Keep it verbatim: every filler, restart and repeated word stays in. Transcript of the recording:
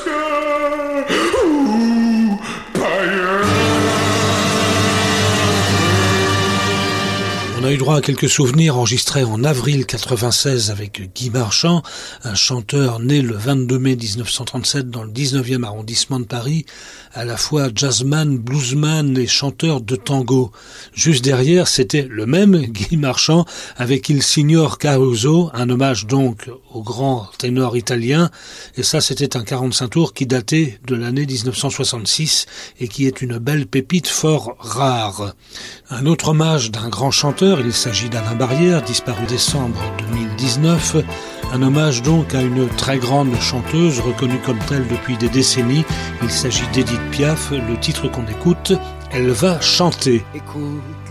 Ouh, païen. On a eu droit à quelques souvenirs enregistrés en avril quatre-vingt-seize avec Guy Marchand, un chanteur né le vingt-deux mai dix-neuf cent trente-sept dans le dix-neuvième arrondissement de Paris, à la fois jazzman, bluesman et chanteur de tango. Juste derrière, c'était le même Guy Marchand avec Il Signor Caruso, un hommage donc au grand ténor italien, et ça c'était un quarante-cinq tours qui datait de l'année dix-neuf cent soixante-six et qui est une belle pépite fort rare. Un autre hommage d'un grand chanteur, il s'agit d'Alain Barrière, disparu décembre deux mille dix-neuf, un hommage donc à une très grande chanteuse reconnue comme telle depuis des décennies. Il s'agit d'Edith Piaf, le titre qu'on écoute, Elle va chanter. Écoute